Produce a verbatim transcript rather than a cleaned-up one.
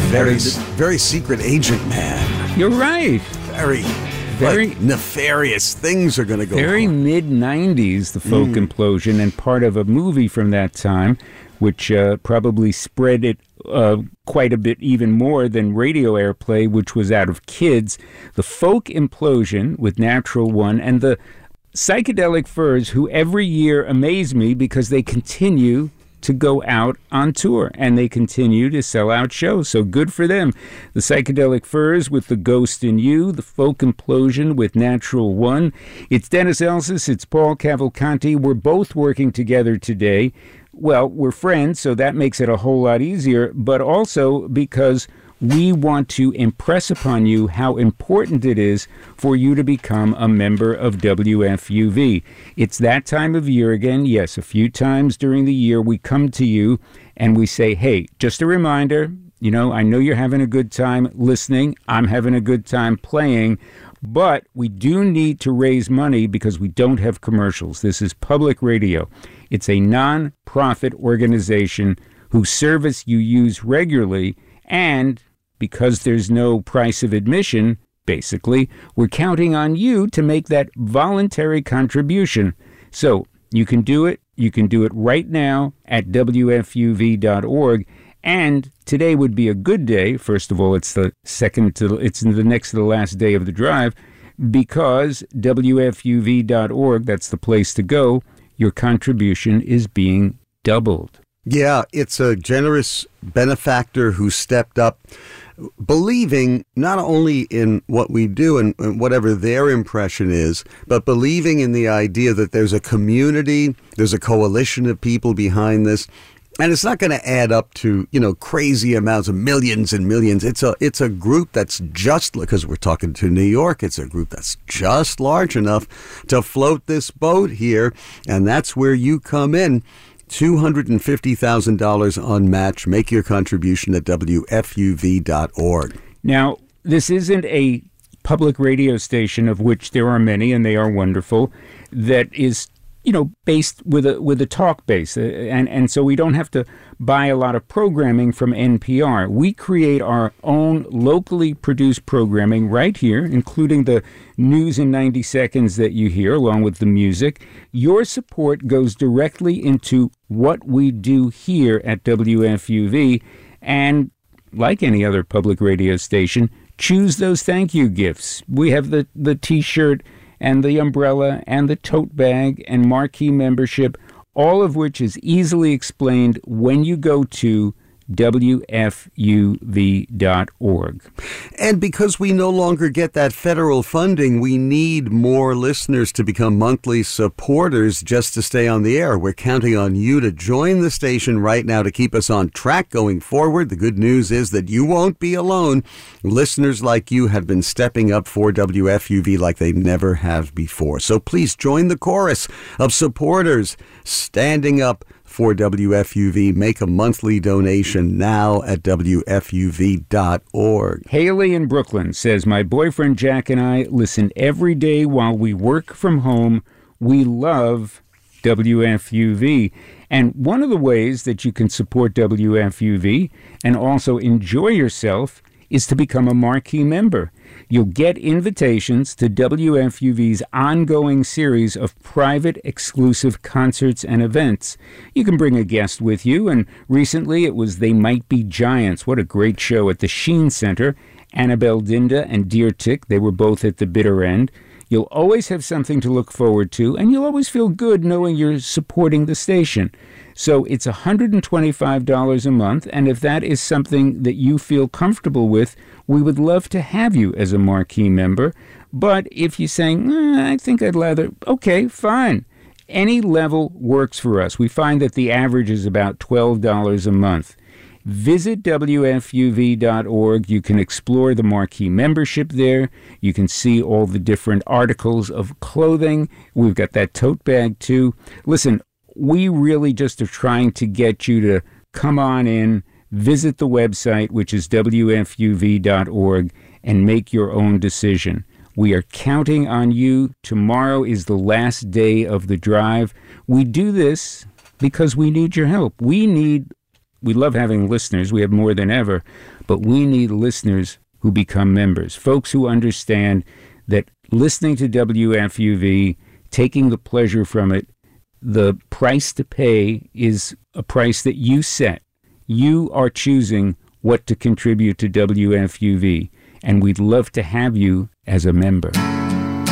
very, very secret agent man. You're right. Very, very like, nefarious things are going to go Very on. mid nineties, the folk mm. implosion, and part of a movie from that time, which uh, probably spread it uh, quite a bit even more than radio airplay, which was out of Kids. The folk implosion with Natural One, and the Psychedelic Furs, who every year amaze me because they continue to go out on tour and they continue to sell out shows. So good for them. The Psychedelic Furs with The Ghost in You, the Folk Implosion with Natural One. It's Dennis Elsas, it's Paul Cavalcanti. We're both working together today. Well, we're friends, so that makes it a whole lot easier, but also because we want to impress upon you how important it is for you to become a member of W F U V. It's that time of year again. Yes, a few times during the year we come to you and we say, hey, just a reminder, you know, I know you're having a good time listening. I'm having a good time playing. But we do need to raise money because we don't have commercials. This is public radio. It's a non-profit organization whose service you use regularly, and because there's no price of admission, basically, we're counting on you to make that voluntary contribution. So you can do it. You can do it right now at W F U V dot org. And today would be a good day. First of all, it's the second to it's the next to the last day of the drive, because W F U V dot org, that's the place to go. Your contribution is being doubled. Yeah, it's a generous benefactor who stepped up, believing not only in what we do and, and whatever their impression is, but believing in the idea that there's a community, there's a coalition of people behind this. And it's not going to add up to, you know, crazy amounts of millions and millions. It's a it's a group that's just, because we're talking to New York, it's a group that's just large enough to float this boat here. And that's where you come in. two hundred fifty thousand dollars unmatched. Make your contribution at W F U V dot org. Now, this isn't a public radio station, of which there are many, and they are wonderful, that is, you know, based with a with a talk base, and and so we don't have to buy a lot of programming from N P R. We create our own locally produced programming right here, including the news in ninety seconds that you hear, along with the music. Your support goes directly into what we do here at W F U V, and like any other public radio station, choose those thank you gifts. We have the the T-shirt and the umbrella and the tote bag and marquee membership, all of which is easily explained when you go to W F U V dot org. And because we no longer get that federal funding, we need more listeners to become monthly supporters just to stay on the air. We're counting on you to join the station right now to keep us on track going forward. The good news is that you won't be alone. Listeners like you have been stepping up for W F U V like they never have before. So please join the chorus of supporters standing up for W F U V. Make a monthly donation now at W F U V dot org. Haley in Brooklyn says, my boyfriend Jack and I listen every day while we work from home. We love W F U V. And one of the ways that you can support W F U V and also enjoy yourself is to become a marquee member. You'll get invitations to W F U V's ongoing series of private, exclusive concerts and events. You can bring a guest with you, and recently it was They Might Be Giants. What a great show at the Sheen Center. Annabelle Dinda and Deer Tick, they were both at the bitter end. You'll always have something to look forward to, and you'll always feel good knowing you're supporting the station. So it's one hundred twenty-five dollars a month, and if that is something that you feel comfortable with, we would love to have you as a marquee member. But if you're saying, eh, I think I'd rather, okay, fine. Any level works for us. We find that the average is about twelve dollars a month. Visit W F U V dot org. You can explore the marquee membership there. You can see all the different articles of clothing. We've got that tote bag, too. Listen, we really just are trying to get you to come on in, visit the website, which is W F U V dot org, and make your own decision. We are counting on you. Tomorrow is the last day of the drive. We do this because we need your help. We need we love having listeners. We have more than ever, but we need listeners who become members, folks who understand that listening to W F U V, taking the pleasure from it, the price to pay is a price that you set. You are choosing what to contribute to W F U V, and we'd love to have you as a member.